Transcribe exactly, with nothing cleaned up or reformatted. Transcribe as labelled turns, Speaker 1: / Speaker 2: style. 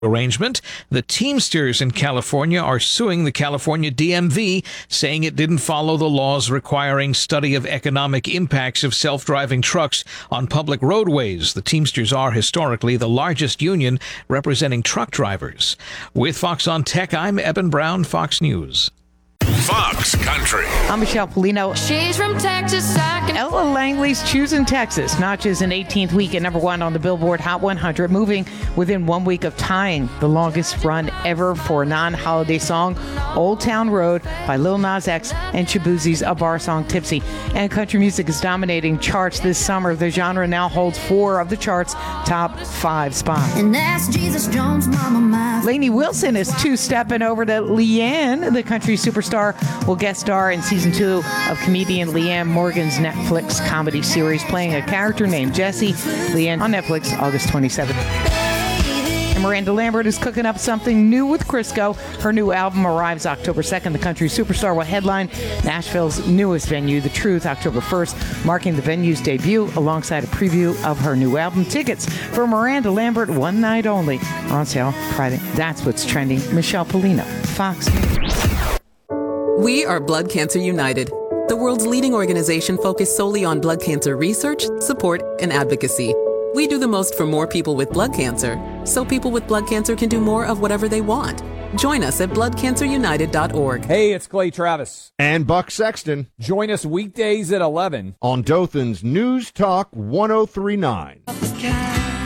Speaker 1: arrangement. The Teamsters in California are suing the California D M V, saying it didn't follow the laws requiring study of economic impacts of self-driving trucks on public roadways. The Teamsters are historically the largest union representing truck drivers. With Fox on Tech, I'm Eben Brown, Fox News.
Speaker 2: Fox Country.
Speaker 3: I'm Michelle Polino.
Speaker 4: She's from Texas. I can...
Speaker 3: Ella Langley's Choosing Texas notches an eighteenth week at number one on the Billboard Hot one hundred, moving within one week of tying the longest run ever for a non-holiday song, Old Town Road by Lil Nas X and Shaboozie's A Bar Song Tipsy. And country music is dominating charts this summer. The genre now holds four of the chart's top five spots.
Speaker 4: And that's Jesus Jones' mama, my...
Speaker 3: Lainey Wilson is two-stepping over to Leanne. The country superstar will guest star in season two of comedian Leanne Morgan's Netflix comedy series, playing a character named Jessie. Leanne on Netflix, August twenty-seventh. And Miranda Lambert is cooking up something new with Crisco. Her new album arrives October second. The country superstar will headline Nashville's newest venue, The Truth, October first, marking the venue's debut alongside a preview of her new album. Tickets for Miranda Lambert, one night only, are on sale Friday. That's what's trending. Michelle Polino, Fox News.
Speaker 5: We are Blood Cancer United, the world's leading organization focused solely on blood cancer research, support, and advocacy. We do the most for more people with blood cancer, so people with blood cancer can do more of whatever they want. Join us at blood cancer united dot org.
Speaker 6: Hey, it's Clay Travis.
Speaker 7: And Buck Sexton.
Speaker 6: Join us weekdays at eleven
Speaker 7: on Dothan's News Talk one oh three point nine.